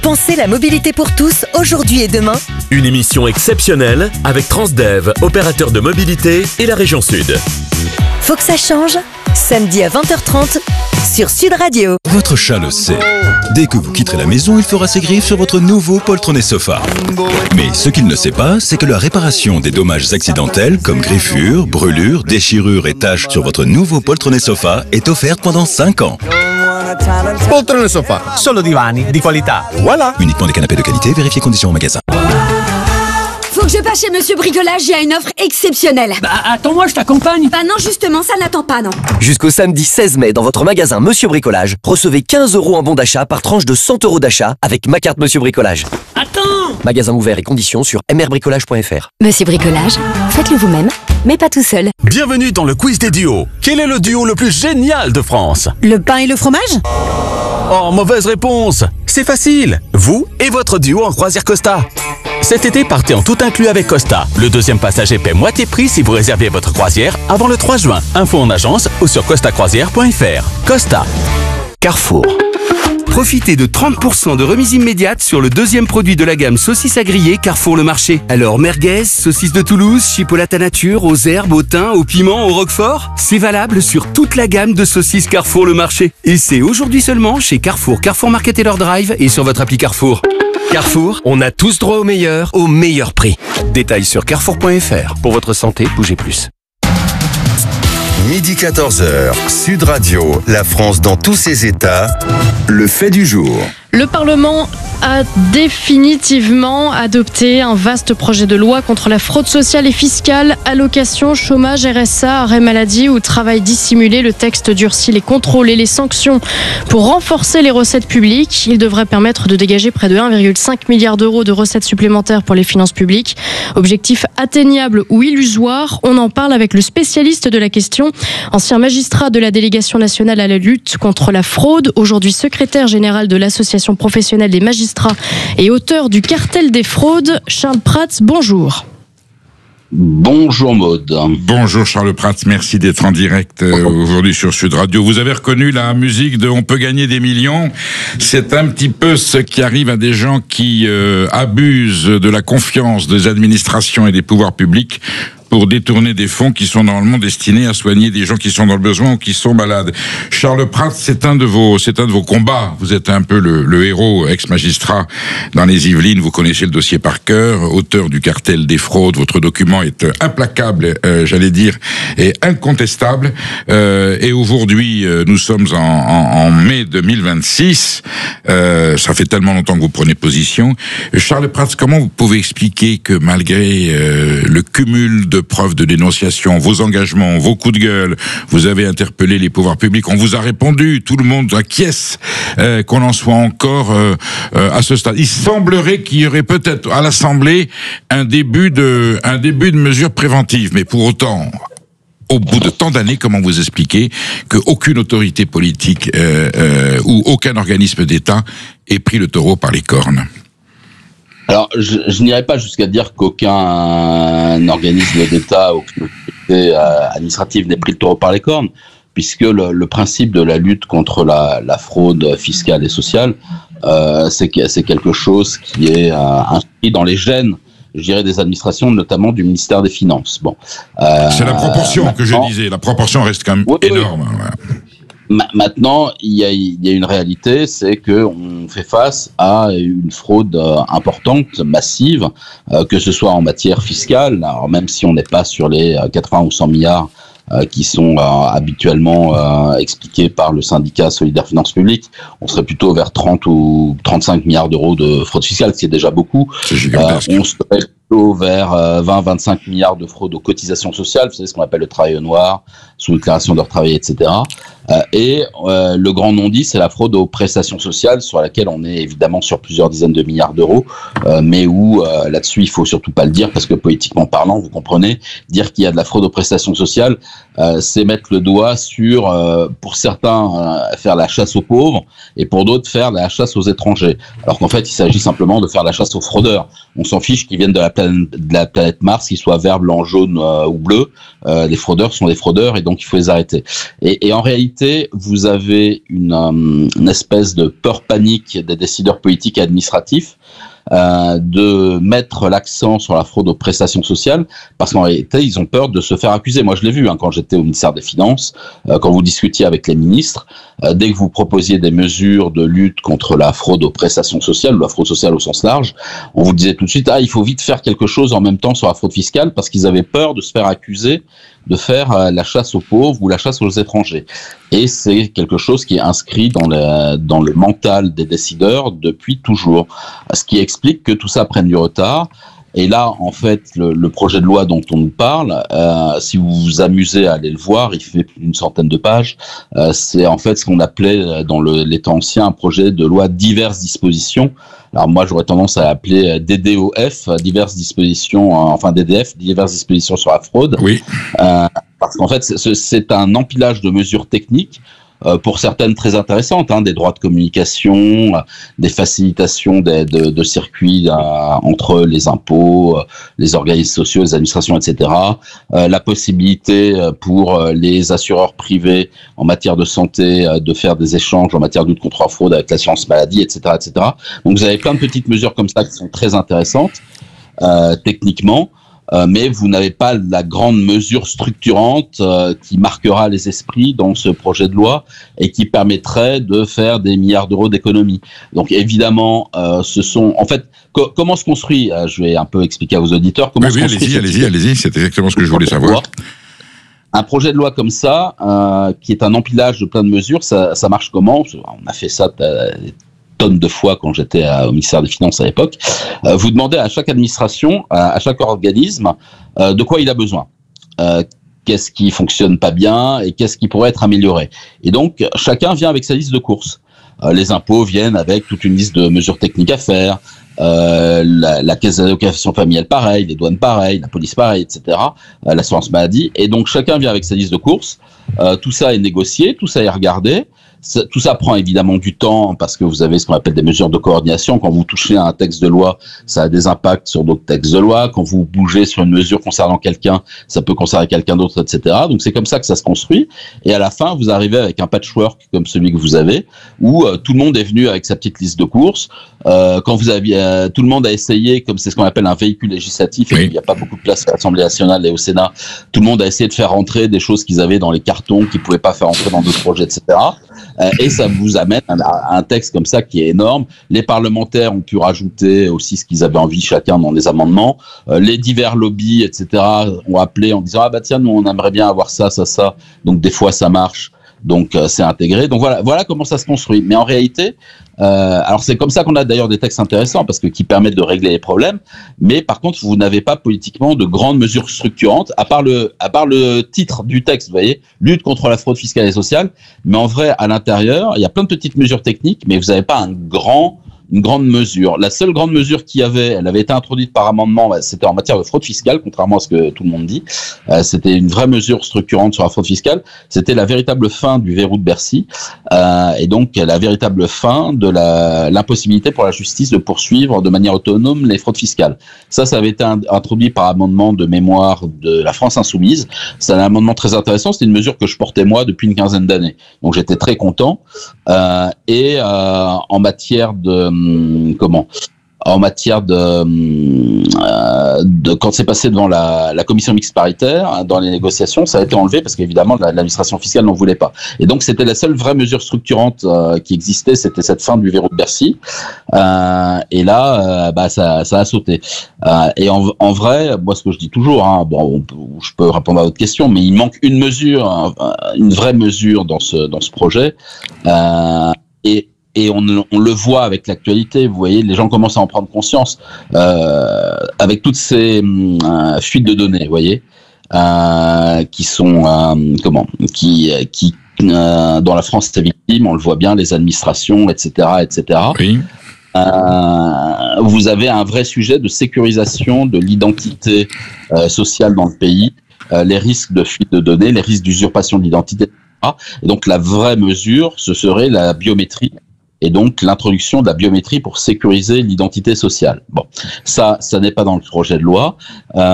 Pensez la mobilité pour tous, aujourd'hui et demain. Une émission exceptionnelle avec Transdev, opérateur de mobilité et la région Sud. Faut que ça change. Samedi à 20h30 sur Sud Radio. Votre chat le sait. Dès que vous quitterez la maison, il fera ses griffes sur votre nouveau poltronné sofa. Mais ce qu'il ne sait pas, c'est que la réparation des dommages accidentels comme griffures, brûlures, déchirures et taches sur votre nouveau poltronné sofa est offerte pendant 5 ans. Poltrone Sofa, solo divani di qualità. Voilà. Uniquement des canapés de qualité, vérifiez conditions au magasin. Faut que je passe chez Monsieur Bricolage, il y a une offre exceptionnelle. Bah attends-moi, je t'accompagne. Bah non, justement, ça n'attend pas, non. Jusqu'au samedi 16 mai, dans votre magasin Monsieur Bricolage, recevez 15 € en bon d'achat par tranche de 100 € d'achat avec ma carte Monsieur Bricolage. Attends. Magasin ouvert et conditions sur mrbricolage.fr. Monsieur Bricolage, faites-le vous-même, mais pas tout seul. Bienvenue dans le quiz des duos. Quel est le duo le plus génial de France? Le pain et le fromage? Oh, mauvaise réponse. C'est facile. Vous et votre duo en croisière Costa. Cet été, partez en tout inclus avec Costa. Le deuxième passager paie moitié prix si vous réservez votre croisière avant le 3 juin. Info en agence ou sur costacroisière.fr. Costa. Carrefour. Profitez de 30% de remise immédiate sur le deuxième produit de la gamme saucisses à griller Carrefour le Marché. Alors merguez, saucisses de Toulouse, chipolata nature, aux herbes, au thym, au piment, au roquefort. C'est valable sur toute la gamme de saucisses Carrefour le Marché. Et c'est aujourd'hui seulement chez Carrefour, Carrefour Market et leur Drive et sur votre appli Carrefour. Carrefour, on a tous droit au meilleur prix. Détails sur carrefour.fr. Pour votre santé, bougez plus. Midi 14h, Sud Radio, la France dans tous ses états, le fait du jour. Le Parlement a définitivement adopté un vaste projet de loi contre la fraude sociale et fiscale, allocations, chômage, RSA, arrêt maladie ou travail dissimulé. Le texte durcit les contrôles et les sanctions pour renforcer les recettes publiques. Il devrait permettre de dégager près de 1,5 milliard d'euros de recettes supplémentaires pour les finances publiques. Objectif atteignable ou illusoire? On en parle avec le spécialiste de la question, ancien magistrat de la délégation nationale à la lutte contre la fraude, aujourd'hui secrétaire général de l'association professionnelle des magistrats et auteur du cartel des fraudes. Charles Prats, bonjour. Bonjour Maud. Bonjour Charles Prats, merci d'être en direct aujourd'hui sur Sud Radio. Vous avez reconnu la musique de On peut gagner des millions. C'est un petit peu ce qui arrive à des gens qui abusent de la confiance des administrations et des pouvoirs publics pour détourner des fonds qui sont normalement destinés à soigner des gens qui sont dans le besoin ou qui sont malades. Charles Prats, c'est un de vos combats. Vous êtes un peu le héros, ex-magistrat dans les Yvelines. Vous connaissez le dossier par cœur, auteur du cartel des fraudes. Votre document est implacable, j'allais dire, et incontestable. Et aujourd'hui, nous sommes en mai 2026. Ça fait tellement longtemps que vous prenez position. Charles Prats, comment vous pouvez expliquer que malgré le cumul de preuves de dénonciation, vos engagements, vos coups de gueule, vous avez interpellé les pouvoirs publics, on vous a répondu, tout le monde acquiesce, qu'on en soit encore à ce stade. Il semblerait qu'il y aurait peut-être à l'Assemblée un début de mesures préventives, mais pour autant, au bout de tant d'années, comment vous expliquez qu'aucune autorité politique ou aucun organisme d'État ait pris le taureau par les cornes? Alors, je n'irai pas jusqu'à dire qu'aucun organisme d'État, aucune autorité administrative n'ait pris le taureau par les cornes, puisque le principe de la lutte contre la fraude fiscale et sociale, c'est quelque chose qui est inscrit dans les gènes, je dirais, des administrations, notamment du ministère des Finances. Bon, c'est la proportion que je disais. La proportion reste quand même énorme. Oui. Maintenant, il y a une réalité, c'est que on fait face à une fraude importante, massive, que ce soit en matière fiscale. Alors même si on n'est pas sur les 80 ou 100 milliards qui sont habituellement expliqués par le syndicat Solidaire Finances Publiques, on serait plutôt vers 30 ou 35 milliards d'euros de fraude fiscale, ce qui est déjà beaucoup. C'est gigantesque. On serait plutôt vers 20-25 milliards de fraude aux cotisations sociales, vous savez ce qu'on appelle le travail au noir, sous-déclaration d'heures travaillées, etc. Et le grand non-dit, c'est la fraude aux prestations sociales, sur laquelle on est évidemment sur plusieurs dizaines de milliards d'euros, mais où là-dessus, il faut surtout pas le dire, parce que politiquement parlant, vous comprenez, dire qu'il y a de la fraude aux prestations sociales, c'est mettre le doigt sur, pour certains, faire la chasse aux pauvres, et pour d'autres, faire la chasse aux étrangers. Alors qu'en fait, il s'agit simplement de faire la chasse aux fraudeurs. On s'en fiche qu'ils viennent de la planète planète Mars, qu'ils soient vert, blanc, jaune ou bleu. Les fraudeurs sont des fraudeurs et donc il faut les arrêter. Et en réalité, vous avez une espèce de peur panique des décideurs politiques et administratifs de mettre l'accent sur la fraude aux prestations sociales, parce qu'en réalité, ils ont peur de se faire accuser. Moi, je l'ai vu quand j'étais au ministère des Finances, quand vous discutiez avec les ministres, dès que vous proposiez des mesures de lutte contre la fraude aux prestations sociales, ou la fraude sociale au sens large, on vous disait tout de suite, il faut vite faire quelque chose en même temps sur la fraude fiscale, parce qu'ils avaient peur de se faire accuser de faire la chasse aux pauvres ou la chasse aux étrangers. Et c'est quelque chose qui est inscrit dans le mental des décideurs depuis toujours. Ce qui explique que tout ça prenne du retard. Et là, en fait, le projet de loi dont on nous parle, si vous vous amusez à aller le voir, il fait plus d'une centaine de pages. C'est en fait ce qu'on appelait dans les temps anciens un projet de loi diverses dispositions. Alors moi, j'aurais tendance à l'appeler DDoF, diverses dispositions, DDF, diverses dispositions sur la fraude. Oui. Parce qu'en fait, c'est un empilage de mesures techniques, pour certaines très intéressantes, des droits de communication, des facilitations de circuits entre les impôts, les organismes sociaux, les administrations, etc. La possibilité pour les assureurs privés en matière de santé de faire des échanges en matière de lutte contre la fraude avec l'assurance maladie, etc., etc. Donc vous avez plein de petites mesures comme ça qui sont très intéressantes techniquement. Mais vous n'avez pas la grande mesure structurante qui marquera les esprits dans ce projet de loi et qui permettrait de faire des milliards d'euros d'économies. Donc évidemment, comment se construit, je vais un peu expliquer à vos auditeurs comment se construit. Allez-y, c'est exactement ce que je voulais savoir. Un projet de loi comme ça, qui est un empilage de plein de mesures, ça marche comment ? On a fait ça tonnes de fois quand j'étais au ministère des Finances à l'époque. Vous demandez à chaque administration, à chaque organisme, de quoi il a besoin. Qu'est-ce qui fonctionne pas bien et qu'est-ce qui pourrait être amélioré. Et donc, chacun vient avec sa liste de courses. Les impôts viennent avec toute une liste de mesures techniques à faire. La caisse d'allocation familiale pareil, les douanes pareil, la police pareil, etc. L'assurance maladie. Et donc, chacun vient avec sa liste de courses. Tout ça est négocié, tout ça est regardé. Tout ça prend évidemment du temps parce que vous avez ce qu'on appelle des mesures de coordination. Quand vous touchez à un texte de loi, ça a des impacts sur d'autres textes de loi. Quand vous bougez sur une mesure concernant quelqu'un, ça peut concerner quelqu'un d'autre, etc. Donc c'est comme ça que ça se construit. Et à la fin, vous arrivez avec un patchwork comme celui que vous avez, où tout le monde est venu avec sa petite liste de courses. Quand vous aviez, tout le monde a essayé, comme c'est ce qu'on appelle un véhicule législatif, et il n'y a pas beaucoup de place à l'Assemblée nationale et au Sénat, tout le monde a essayé de faire rentrer des choses qu'ils avaient dans les cartons, qu'ils pouvaient pas faire rentrer dans d'autres projets, etc. Et ça vous amène à un texte comme ça qui est énorme. Les parlementaires ont pu rajouter aussi ce qu'ils avaient envie chacun dans des amendements. Les divers lobbies, etc. ont appelé en disant tiens, nous on aimerait bien avoir ça. Donc des fois ça marche. Donc c'est intégré. Donc voilà comment ça se construit. Mais en réalité, alors c'est comme ça qu'on a d'ailleurs des textes intéressants parce que qui permettent de régler les problèmes. Mais par contre, vous n'avez pas politiquement de grandes mesures structurantes, à part le titre du texte, vous voyez, lutte contre la fraude fiscale et sociale. Mais en vrai, à l'intérieur, il y a plein de petites mesures techniques, mais vous n'avez pas une grande mesure. La seule grande mesure qu'il y avait, elle avait été introduite par amendement, c'était en matière de fraude fiscale, contrairement à ce que tout le monde dit. C'était une vraie mesure structurante sur la fraude fiscale. C'était la véritable fin du verrou de Bercy, et donc la véritable fin de l'impossibilité pour la justice de poursuivre de manière autonome les fraudes fiscales. Ça avait été introduit par amendement de mémoire de la France Insoumise. C'est un amendement très intéressant. C'était une mesure que je portais moi depuis une quinzaine d'années. Donc j'étais très content. Et en matière quand c'est passé devant la commission mixte paritaire, dans les négociations, ça a été enlevé parce qu'évidemment l'administration fiscale n'en voulait pas. Et donc c'était la seule vraie mesure structurante qui existait, c'était cette fin du verrou de Bercy. Et là, ça a sauté. Et en vrai, moi ce que je dis toujours, je peux répondre à votre question, mais il manque une mesure, une vraie mesure dans ce projet. Et on le voit avec l'actualité, vous voyez, les gens commencent à en prendre conscience avec toutes ces fuites de données, vous voyez, qui sont dans la France c'est victime, on le voit bien, les administrations, etc., etc. Oui. Vous avez un vrai sujet de sécurisation de l'identité sociale dans le pays, les risques de fuite de données, les risques d'usurpation de l'identité, etc. Et donc la vraie mesure, ce serait la biométrie. et donc l'introduction de la biométrie pour sécuriser l'identité sociale. Bon, ça n'est pas dans le projet de loi.